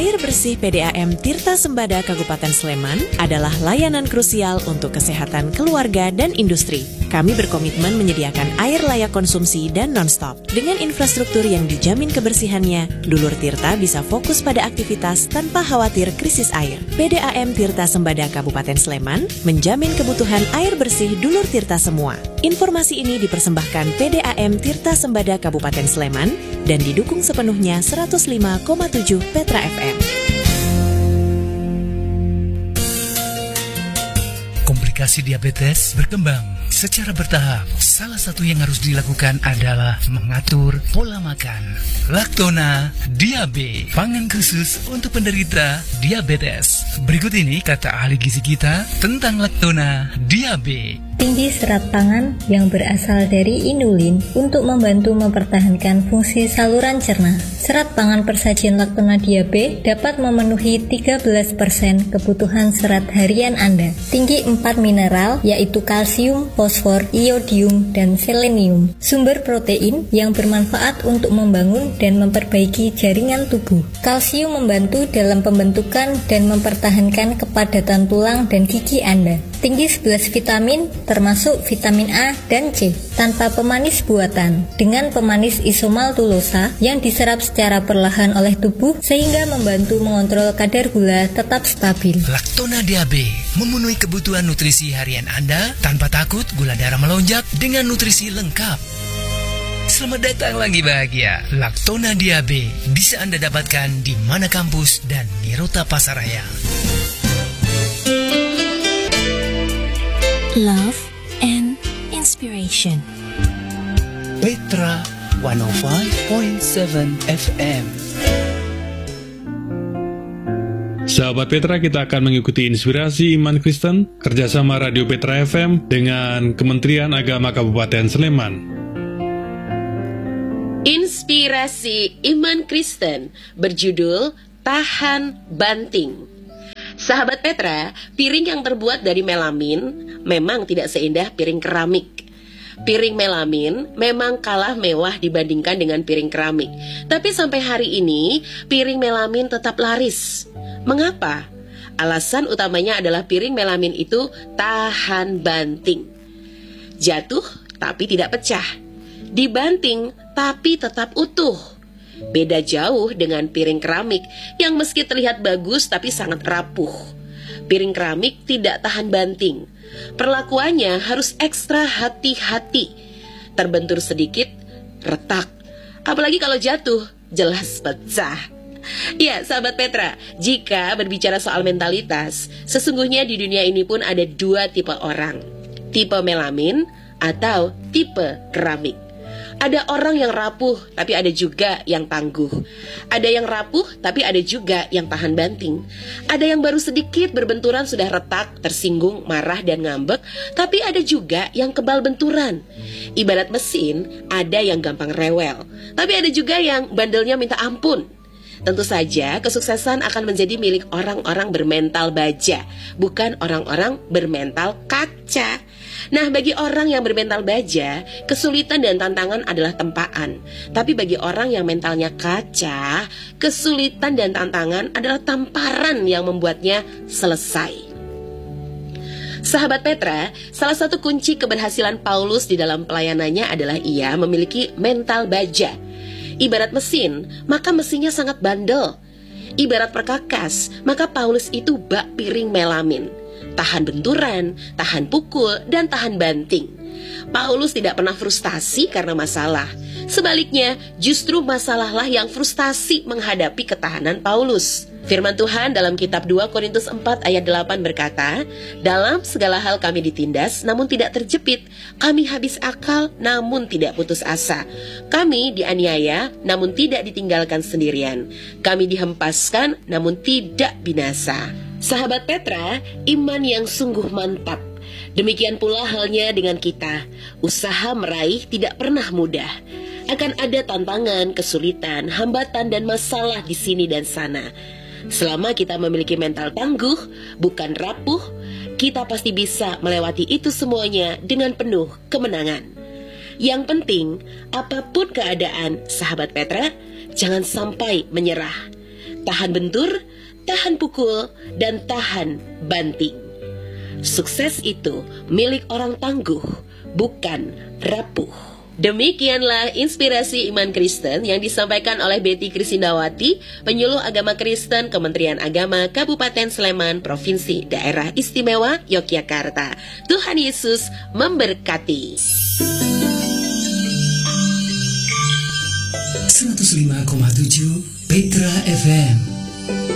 Air bersih PDAM Tirta Sembada Kabupaten Sleman adalah layanan krusial untuk kesehatan keluarga dan industri. Kami berkomitmen menyediakan air layak konsumsi dan non-stop. Dengan infrastruktur yang dijamin kebersihannya, Dulur Tirta bisa fokus pada aktivitas tanpa khawatir krisis air. PDAM Tirta Sembada Kabupaten Sleman menjamin kebutuhan air bersih Dulur Tirta semua. Informasi ini dipersembahkan PDAM Tirta Sembada Kabupaten Sleman dan didukung sepenuhnya 105,7 Petra FM. Komplikasi diabetes berkembang secara bertahap. Salah satu yang harus dilakukan adalah mengatur pola makan. Lactona Diabe, pangan khusus untuk penderita diabetes. Berikut ini kata ahli gizi kita tentang Lactona Diabe. Tinggi serat pangan yang berasal dari inulin untuk membantu mempertahankan fungsi saluran cerna. Serat pangan persajian Lactona Diabe dapat memenuhi 13% kebutuhan serat harian Anda. Tinggi 4 mineral yaitu kalsium, fosfor, iodium, dan selenium. Sumber protein yang bermanfaat untuk membangun dan memperbaiki jaringan tubuh. Kalsium membantu dalam pembentukan dan mempertahankan kepadatan tulang dan gigi Anda. Tinggi 11 vitamin termasuk vitamin A dan C tanpa pemanis buatan dengan pemanis isomaltulosa yang diserap secara perlahan oleh tubuh sehingga membantu mengontrol kadar gula tetap stabil. Lactona Diabe memenuhi kebutuhan nutrisi harian Anda tanpa takut gula darah melonjak dengan nutrisi lengkap. Selamat datang lagi bahagia. Lactona Diabe bisa Anda dapatkan di mana kampus dan Nirota Pasaraya. Love and Inspiration Petra 105.7 FM. Sahabat Petra, kita akan mengikuti inspirasi iman Kristen kerjasama Radio Petra FM dengan Kementerian Agama Kabupaten Sleman. Inspirasi iman Kristen berjudul Tahan Banting. Sahabat Petra, piring yang terbuat dari melamin memang tidak seindah piring keramik. Piring melamin memang kalah mewah dibandingkan dengan piring keramik. Tapi sampai hari ini, piring melamin tetap laris. Mengapa? Alasan utamanya adalah piring melamin itu tahan banting. Jatuh tapi tidak pecah. Dibanting tapi tetap utuh. Beda jauh dengan piring keramik yang meski terlihat bagus tapi sangat rapuh. Piring keramik tidak tahan banting. Perlakuannya harus ekstra hati-hati. Terbentur sedikit, retak. Apalagi kalau jatuh, jelas pecah. Ya, sahabat Petra, jika berbicara soal mentalitas, sesungguhnya di dunia ini pun ada dua tipe orang. Tipe melamin atau tipe keramik. Ada orang yang rapuh, tapi ada juga yang tangguh. Ada yang rapuh, tapi ada juga yang tahan banting. Ada yang baru sedikit berbenturan sudah retak, tersinggung, marah, dan ngambek. Tapi ada juga yang kebal benturan. Ibarat mesin, ada yang gampang rewel. Tapi ada juga yang bandelnya minta ampun. Tentu saja kesuksesan akan menjadi milik orang-orang bermental baja, bukan orang-orang bermental kaca. Nah, bagi orang yang bermental baja, kesulitan dan tantangan adalah tempaan. Tapi bagi orang yang mentalnya kaca, kesulitan dan tantangan adalah tamparan yang membuatnya selesai. Sahabat Petra, salah satu kunci keberhasilan Paulus di dalam pelayanannya adalah ia memiliki mental baja. Ibarat mesin, maka mesinnya sangat bandel. Ibarat perkakas, maka Paulus itu bak piring melamin. Tahan benturan, tahan pukul, dan tahan banting. Paulus tidak pernah frustasi karena masalah. Sebaliknya, justru masalahlah yang frustasi menghadapi ketahanan Paulus. Firman Tuhan dalam kitab 2 Korintus 4 ayat 8 berkata, "Dalam segala hal kami ditindas, namun tidak terjepit. Kami habis akal, namun tidak putus asa. Kami dianiaya, namun tidak ditinggalkan sendirian. Kami dihempaskan, namun tidak binasa." Sahabat Petra, iman yang sungguh mantap. Demikian pula halnya dengan kita. Usaha meraih tidak pernah mudah. Akan ada tantangan, kesulitan, hambatan, dan masalah di sini dan sana. Selama kita memiliki mental tangguh, bukan rapuh, kita pasti bisa melewati itu semuanya dengan penuh kemenangan. Yang penting, apapun keadaan, sahabat Petra, jangan sampai menyerah. tahan bentur, tahan pukul, dan tahan banting. Sukses itu milik orang tangguh, bukan rapuh. Demikianlah inspirasi iman Kristen yang disampaikan oleh Betty Krisindawati, penyuluh agama Kristen Kementerian Agama Kabupaten Sleman, Provinsi Daerah Istimewa Yogyakarta. Tuhan Yesus memberkati. 105,7 Petra FM.